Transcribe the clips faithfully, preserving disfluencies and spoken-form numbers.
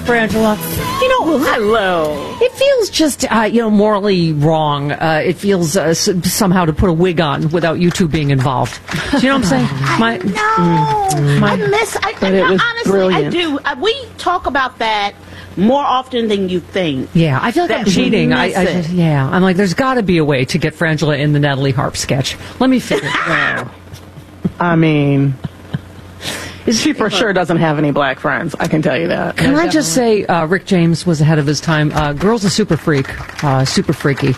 Frangela. You know, hello. It feels just, uh, you know, morally wrong. Uh, it feels uh, s- somehow to put a wig on without you two being involved. Do you know what I'm saying? My, I know. my, I miss. I, but it was honestly, brilliant. I do. Uh, we talk about that more often than you think. Yeah, I feel like that I'm cheating. I, miss I it. just, yeah, I'm like, there's got to be a way to get Frangela in the Natalie Harp sketch. Let me figure it out. I mean, she for sure doesn't have any black friends. I can tell you that. Can I just say, uh, Rick James was ahead of his time. Uh, girl's a super freak, uh, super freaky.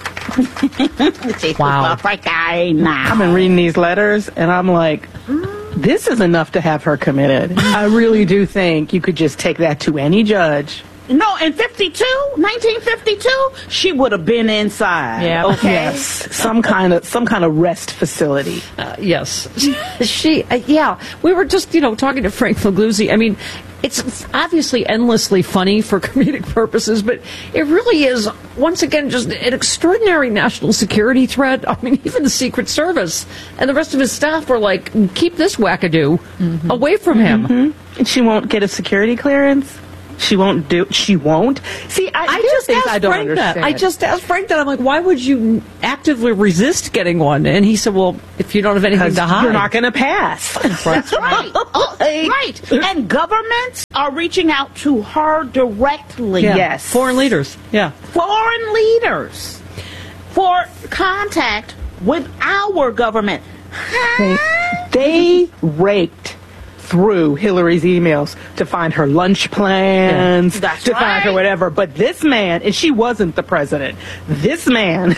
Wow. I've been reading these letters, and I'm like, this is enough to have her committed. I really do think you could just take that to any judge. No, in fifty-two, nineteen fifty-two, she would have been inside. Yeah. Okay. Yes, some kind of some kind of rest facility. Uh, yes. She, uh, yeah, we were just, you know, talking to Frank Fagluzzi. I mean, it's obviously endlessly funny for comedic purposes, but it really is, once again, just an extraordinary national security threat. I mean, even the Secret Service and the rest of his staff were like, keep this wackadoo mm-hmm. away from him. Mm-hmm. And she won't get a security clearance? She won't do. She won't. See, I, I there are just things asked I don't Frank understand. that. I just asked Frank that. I'm like, why would you actively resist getting one? And he said, well, if you don't have anything to hide, you're not going to pass. That's right. Oh, right. And governments are reaching out to her directly. Yeah. Yes. Foreign leaders. Yeah. Foreign leaders for contact with our government. They, they raked through Hillary's emails to find her lunch plans, Yeah. That's to find her right. whatever. But this man, and she wasn't the president, this man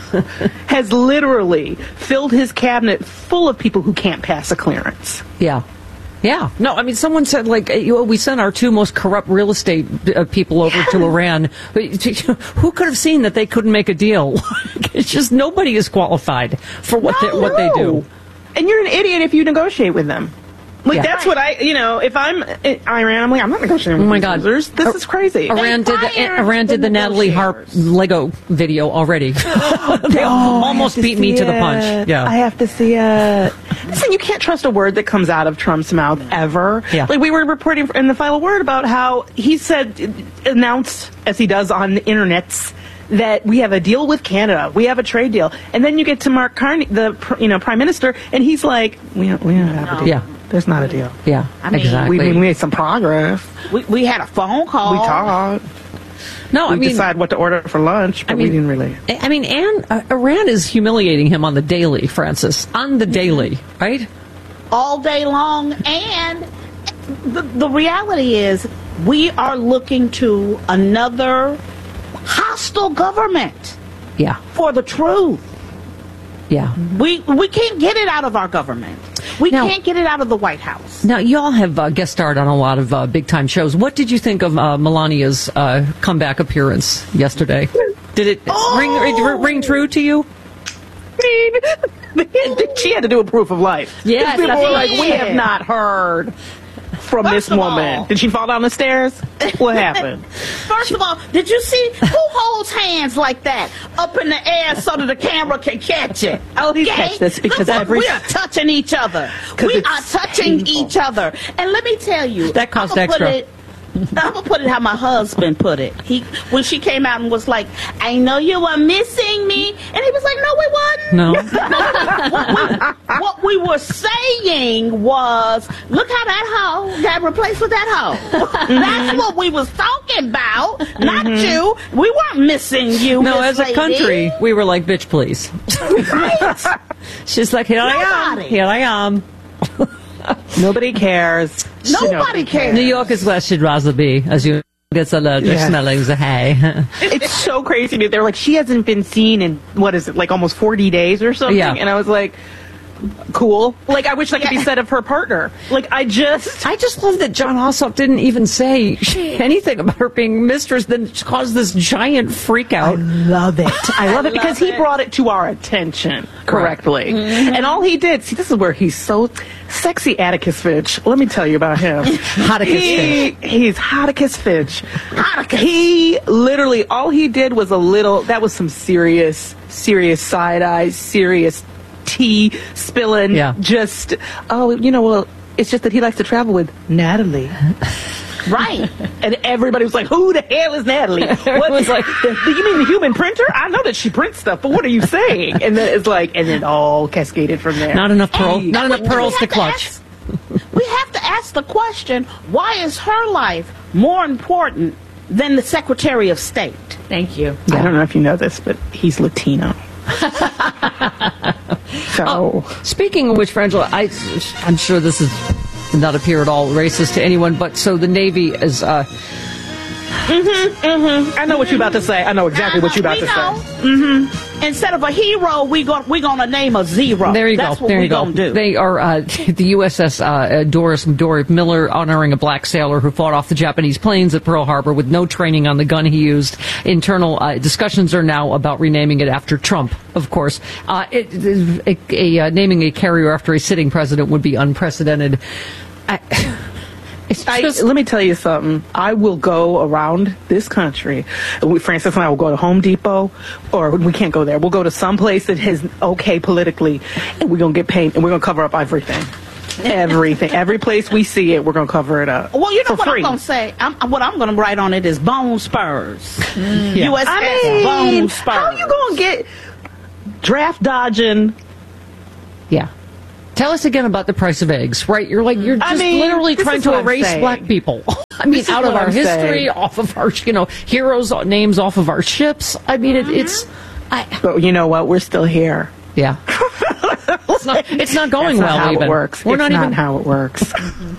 has literally filled his cabinet full of people who can't pass a clearance. Yeah. Yeah. No, I mean, someone said, like, you know, we sent our two most corrupt real estate uh, people over to Iran. Who could have seen that they couldn't make a deal? It's just nobody is qualified for what, No, they, what they do. And you're an idiot if you negotiate with them. Like, Yeah. that's what I, you know, if I'm in Iran, I'm like, I'm not negotiating with Oh my these God. losers. This Ir- is crazy. Iran did the fired Iran did the the Natalie Harp Lego video already. They Oh, almost beat me to the punch. It. Yeah. I have to see it. Listen, you can't trust a word that comes out of Trump's mouth ever. Yeah. Like, we were reporting in the final word about how he said, announced, as he does on the internets, that we have a deal with Canada, we have a trade deal, and then you get to Mark Carney, the pr- you know prime minister, and he's like, we don't, we don't have a deal. Yeah. There's not a deal. Yeah, I mean, exactly. We, we made some progress. We, we had a phone call. We talked. no, We I mean, decide what to order for lunch, but I mean, we didn't really. I mean, and uh, Iran is humiliating him on the daily, Francis, on the daily, right? all day long. And the, the reality is we are looking to another hostile government Yeah, for the truth. yeah. We we can't get it out of our government. We Now- can't get it out of the White House. Now, y'all have uh, guest starred on a lot of uh, big-time shows. What did you think of uh, Melania's uh, comeback appearance yesterday? Did it Oh! ring, ring ring true to you? She had to do a proof of life. Yes, People that's were right. like, we have not heard from First this of woman. all- Did she fall down the stairs? What happened? First of all, did you see who holds hands like that up in the air so that the camera can catch it? Oh, Okay, please catch this, because Look, every- we are touching each other. 'Cause We it's are touching painful. each other, and let me tell you, That cost I'ma put extra. it- I'm gonna put it how my husband put it. He when she came out and was like, "I know you were missing me," and he was like, "No, we wasn't." No. what, we, what we were saying was, look how that hoe got replaced with that hoe. That's what we was talking about, not you. We weren't missing you. No, Miss as a Lady. country, we were like, bitch, please. Right? She's like, here I am. Nobody. Here I am. Nobody cares. Nobody cares. New York is where she'd rather be, as you gets allergic Yes. smelling the hay. It's so crazy. to me. They're like, she hasn't been seen in, what is it, like almost forty days or something? Yeah. And I was like, cool. Like, I wish that could be said of her partner. Like, I just... I just love that John Ossoff didn't even say anything about her being mistress, then caused this giant freak out. love it. I love it because he it. brought it to our attention correctly. Mm-hmm. And all he did, see, this is where he's so sexy, Atticus Finch. Let me tell you about him. Hoticus he, He's Hoticus Finch. Hoticus. He literally, all he did was a little, that was some serious, serious side eye, serious tea spilling. Yeah. Just, oh, you know, well, it's just that he likes to travel with Natalie. Right. And everybody was like, who the hell is Natalie? What was like, the, you mean the human printer? I know that she prints stuff, but what are you saying? And then it's like, and it all cascaded from there. Not enough pearl, And not enough we- pearls we to have clutch. ask- we have to ask the question, why is her life more important than the Secretary of State? Thank you. I don't know if you know this, but he's Latino. So, Oh, speaking of which, Frangela, I, I'm sure this is not appear at all racist to anyone, but so the Navy is. Uh, I know what you're about to say. I know exactly what you're about we to know. say. Mm-hmm. Instead of a hero, we go, we're going to name a zero. There you That's go. what There we're you go. going to do. They are uh, the U S S uh, Doris Dory Miller honoring a black sailor who fought off the Japanese planes at Pearl Harbor with no training on the gun he used. Internal uh, discussions are now about renaming it after Trump, of course. Uh, it, a, a, uh, naming a carrier after a sitting president would be unprecedented. I, it's I, just, let me tell you something. I will go around this country. We, Francis and I will go to Home Depot, or we can't go there. We'll go to some place that is okay politically, and we're going to get paint, and we're going to cover up everything. Everything. Every place we see it, we're going to cover it up. Well, you know for what free. I'm going to say? I'm, what I'm going to write on it is Bone Spurs. Yeah. U S S I mean, Bone Spurs. how you going to get draft dodging? yeah. Tell us again about the price of eggs, right? You're like, you're just I mean, literally this trying is to what I'm erase saying. black people. I mean, This is out of what our I'm history, saying. off of our, you know, heroes' names off of our ships. I mean, it, it's, I, But you know what? We're still here. yeah. It's not, it's not going That's well, not how even. it works. We're it's not, not even, how it works.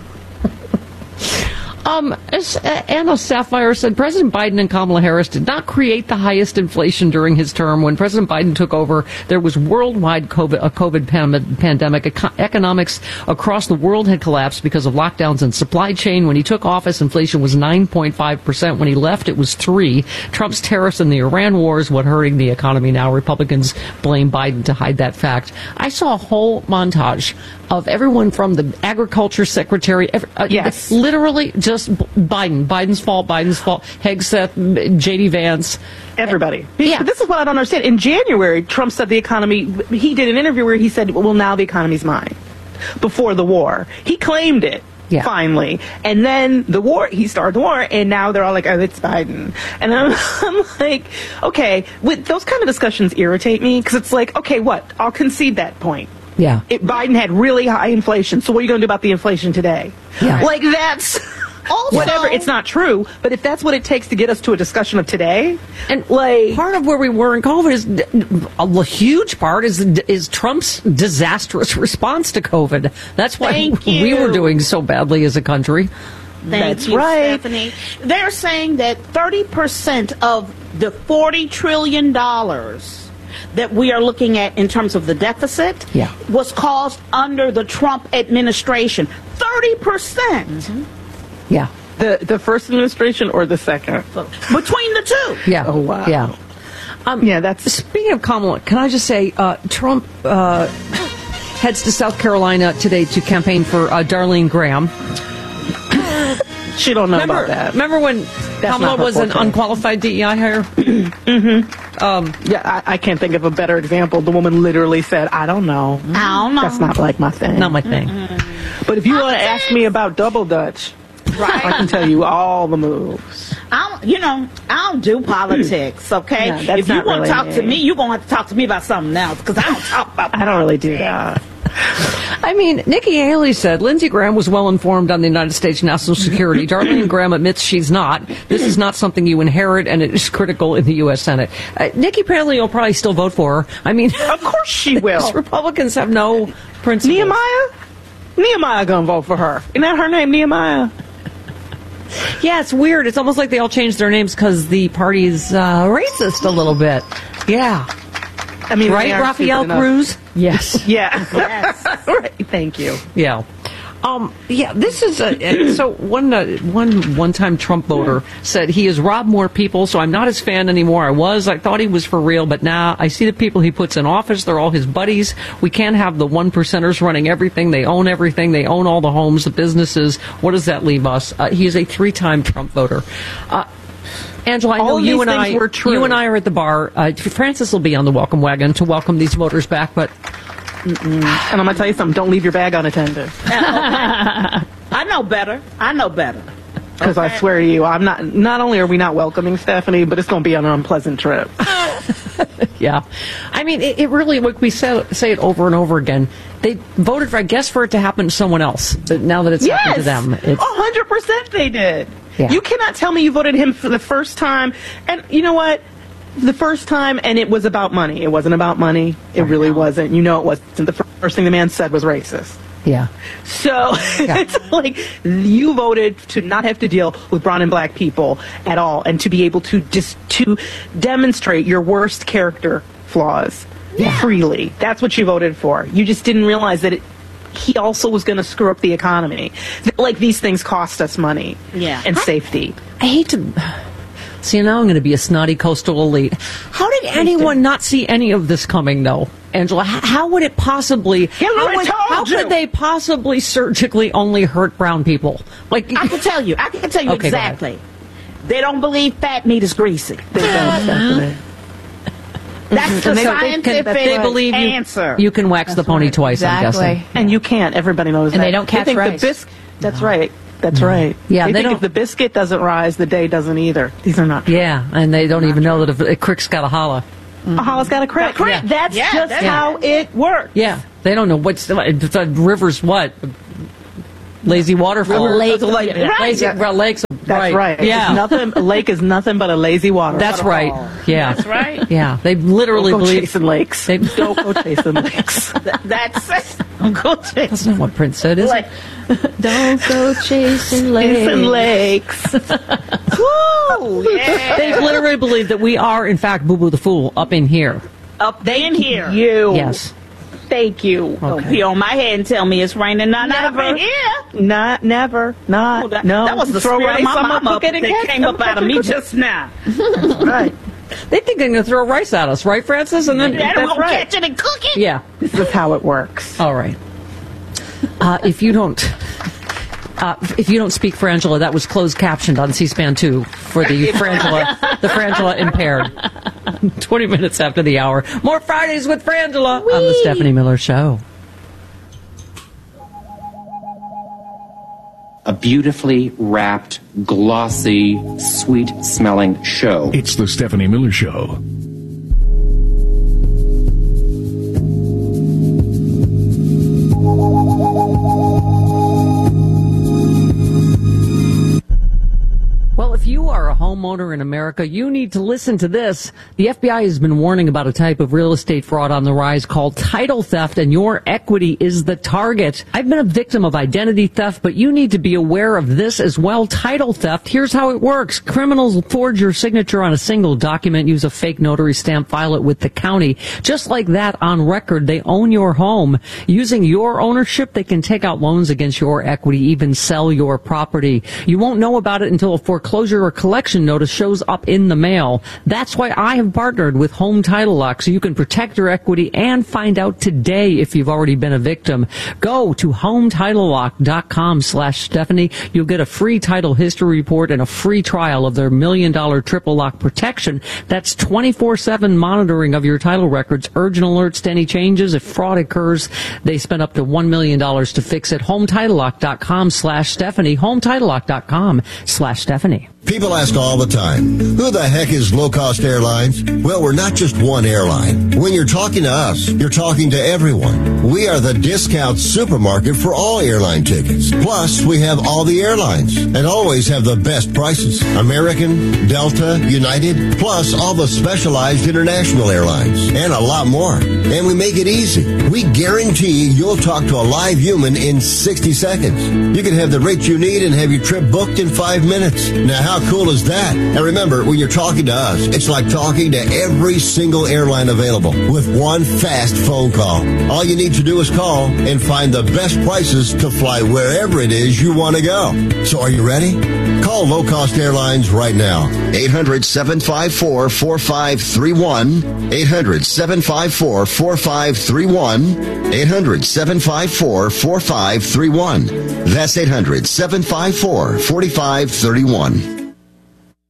Um, as uh, Anna Sapphire said, President Biden and Kamala Harris did not create the highest inflation during his term. When President Biden took over, there was worldwide COVID, a COVID pan- pandemic. Eco- economics across the world had collapsed because of lockdowns and supply chain. When he took office, inflation was nine point five percent. When he left, it was three. Trump's tariffs and the Iran war is what hurting the economy now. Republicans blame Biden to hide that fact. I saw a whole montage of everyone from the agriculture secretary, every, uh, Yes. literally just Biden, Biden's fault, Biden's fault, Hegseth, J D Vance. Everybody. Yeah. But this is what I don't understand. In January, Trump said the economy, he did an interview where he said, well, now the economy's mine. Before the war. He claimed it. Yeah. Finally. And then the war, he started the war, and now they're all like, oh, it's Biden. And I'm, I'm like, okay, with those kind of discussions irritate me, because it's like, okay, what? I'll concede that point. Yeah. It, Biden had really high inflation, so what are you going to do about the inflation today? Yeah. Like, that's... Also- whatever, it's not true, but if that's what it takes to get us to a discussion of today, And like, part of where we were in COVID is a huge part is is Trump's disastrous response to COVID. That's why Thank we you. were doing so badly as a country. Thank That's you, right. Stephanie. They're saying that thirty percent of the forty trillion dollars that we are looking at in terms of the deficit Yeah. was caused under the Trump administration. thirty percent. Mm-hmm. Yeah. the the first administration or the second? Between the two. Yeah. Oh, wow. Yeah. Um, Yeah, that's Speaking of Kamala, can I just say, uh, Trump uh, heads to South Carolina today to campaign for uh, Darlene Graham. she don't know Remember, about that. remember when Kamala not her was an forte. unqualified D E I hire? Yeah, I, I can't think of a better example. The woman literally said, "I don't know. I don't know. That's not like my thing." Not my thing. But if you want to ask me about double dutch, Right. I can tell you all the moves. I don't, you know, I don't do politics, okay? No, that's if you not want to really talk me. to me, you're going to have to talk to me about something else, because I don't talk about I don't really do that. I mean, Nikki Haley said Lindsey Graham was well informed on the United States national security. Darlene Graham admits she's not. This is not something you inherit, and it is critical in the U S Senate. Uh, Nikki Haley will probably still vote for her. I mean, Of course she will. Republicans have no principles. Nehemiah? Nehemiah gonna vote for her. Isn't that her name, Nehemiah? Yeah, it's weird. It's almost like they all changed their names because the party's uh, racist a little bit. Yeah. I mean, Right, they are Rafael stupid enough. Cruz? Yes. Yeah. Yes. Right. Thank you. Yeah. Um, yeah, this is a, so one uh, one one-time Trump voter said he has robbed more people, so I'm not his fan anymore. I was. I thought he was for real, but now I see the people he puts in office. They're all his buddies. We can't have the one percenters running everything. They own everything. They own all the homes, the businesses. What does that leave us? Uh, he is a three-time Trump voter. Uh, Angela, I All know of you these and things I, were true. you and I are at the bar. Uh, Francis will be on the welcome wagon to welcome these voters back, but And I'm gonna tell you something. Don't leave your bag unattended. I know better. I know better. Because Okay. I swear to you, I'm not. Not only are we not welcoming Stephanie, but it's going to be an unpleasant trip. Yeah. I mean, it, it really, like we say, say it over and over again, they voted, for, I guess, for it to happen to someone else. But now that it's happened to them, a it's... hundred percent they did. Yeah. You cannot tell me you voted him for the first time. And you know what? The first time, and it was about money. It wasn't about money. It really wasn't. You know it wasn't. The first thing the man said was racist. Yeah. So Yeah. it's like you voted to not have to deal with brown and black people at all, and to be able to just to demonstrate your worst character flaws freely. That's what you voted for. You just didn't realize that it, he also was going to screw up the economy. Like, these things cost us money, Yeah. and safety. I hate to... See, now I'm going to be a snotty coastal elite. How did anyone not see any of this coming, though, Angela? How, how would it possibly... Hillary how would- told how you. could they possibly surgically only hurt brown people? Like, I can tell you. I can tell you Okay, go ahead. exactly. They don't believe fat meat is greasy. They don't, Stephanie. That's the And they- they can- scientific they believe you, answer. you can wax the pony twice, I'm Exactly. guessing. And you can't. Everybody knows And that. they don't catch think rice. The bis- That's right. That's right. Yeah, they, they think don't- if the biscuit doesn't rise, the day doesn't either. These are not true. Yeah, and they don't even know that if a crick's got a holla. A holla's got a crack. Yeah. That's Yeah, just that's- how it works. Yeah, they don't know what's it's a river's what lazy waterfall. Lake- Right. Lazy, well, lakes. That's right. Yeah, It's nothing. A lake is nothing but a lazy water. that's right. Yeah, That's right. Yeah, they literally Don't go believe. chasing lakes. They- Don't go chasing lakes. That's good. That's not what Prince said, is Like, it? Don't go chasing Chasing lakes. lakes. woo, yeah. They literally believe that we are, in fact, Boo Boo the Fool up in here. Up in here. You. Yes. Thank you. Don't pee on my head and tell me it's raining. Not up Never. in here. Not, never, not, Oh, that, no. that was the Throw spirit rice of my on mama cookie that and catch- came up out of me just now. Right. They think they're going to throw rice at us, right, Francis? And then Dad That's won't right. catch it and cook it. yeah. This is how it works. All right. Uh, if you don't, uh, if you don't speak Frangela, that was closed captioned on C-SPAN two for the Frangela, the Frangela impaired. Twenty minutes after the hour, more Fridays with Frangela on the Stephanie Miller Show. A beautifully wrapped, glossy, sweet-smelling show. It's the Stephanie Miller Show. Well, if you are a homeowner in America, you need to listen to this. The F B I has been warning about a type of real estate fraud on the rise called title theft, and your equity is the target. I've been a victim of identity theft, but you need to be aware of this as well. Title theft, here's how it works. Criminals forge your signature on a single document, use a fake notary stamp, file it with the county. Just like that, on record, they own your home. Using your ownership, they can take out loans against your equity, even sell your property. You won't know about it until a foreclosure or collection notice shows up in the mail. That's why I have partnered with Home Title Lock, so you can protect your equity and find out today if you've already been a victim. Go to hometitlelock.com slash Stephanie. You'll get a free title history report and a free trial of their million dollar triple lock protection. That's twenty-four seven monitoring of your title records, urgent alerts to any changes. If fraud occurs, they spend up to one million dollars to fix it. hometitlelock.com slash Stephanie. hometitlelock.com slash Stephanie. People ask all the time, who the heck is Low Cost Airlines? Well, we're not just one airline. When you're talking to us, you're talking to everyone. We are the discount supermarket for all airline tickets. Plus, we have all the airlines and always have the best prices. American, Delta, United, plus all the specialized international airlines and a lot more. And we make it easy. We guarantee you'll talk to a live human in sixty seconds. You can have the rate you need and have your trip booked in five minutes. Now, how cool is that? And remember, when you're talking to us, it's like talking to every single airline available with one fast phone call. All you need to do is call and find the best prices to fly wherever it is you want to go. So are you ready? Call Low Cost Airlines right now. eight hundred, seven five four, four five three one. eight hundred, seven five four, four five three one. eight hundred, seven five four, four five three one. That's eight hundred, seven five four, four five three one.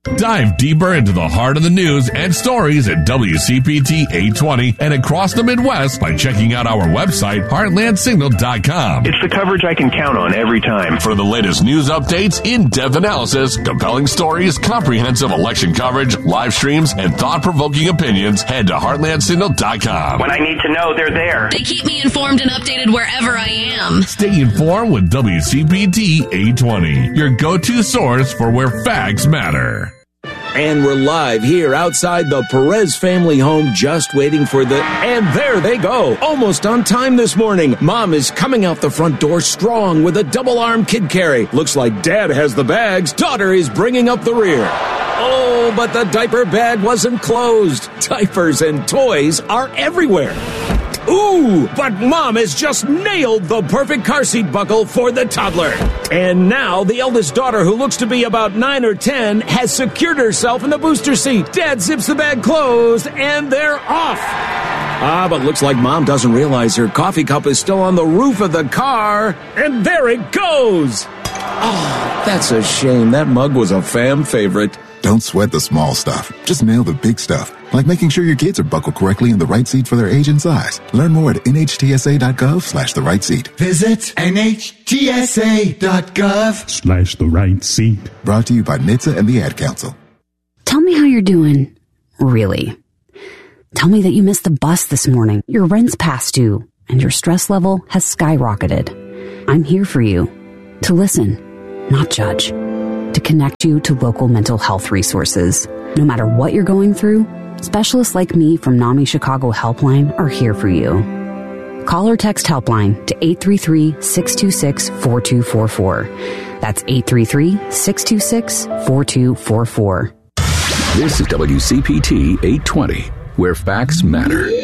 Dive deeper into the heart of the news and stories at W C P T eight twenty and across the Midwest by checking out our website, heartland signal dot com. It's the coverage I can count on every time. For the latest news updates, in-depth analysis, compelling stories, comprehensive election coverage, live streams, and thought-provoking opinions, head to heartland signal dot com. When I need to know, they're there. They keep me informed and updated wherever I am. Stay informed with W C P T eight twenty, your go-to source for where facts matter. And we're live here outside the Perez family home, just waiting for the... And there they go, almost on time this morning. Mom is coming out the front door strong with a double-arm kid carry. Looks like Dad has the bags. Daughter is bringing up the rear. Oh, but the diaper bag wasn't closed. Diapers and toys are everywhere. Ooh, but Mom has just nailed the perfect car seat buckle for the toddler. And now the eldest daughter, who looks to be about nine or ten, has secured herself in the booster seat. Dad zips the bag closed, and they're off. Ah, but looks like Mom doesn't realize her coffee cup is still on the roof of the car. And there it goes. Oh, that's a shame. That mug was a fam favorite. Don't sweat the small stuff. Just nail the big stuff, like making sure your kids are buckled correctly in the right seat for their age and size. Learn more at nhtsa.gov slash the right seat. Visit nhtsa.gov slash the right seat. Brought to you by N H T S A and the Ad Council. Tell me how you're doing. Really. Tell me that you missed the bus this morning, your rent's past due, and your stress level has skyrocketed. I'm here for you. To listen, not judge. To connect you to local mental health resources. No matter what you're going through, specialists like me from NAMI Chicago Helpline are here for you. Call or text Helpline to eight three three, six two six, four two four four. That's eight three three, six two six, four two four four. This is W C P T eight twenty, where facts matter.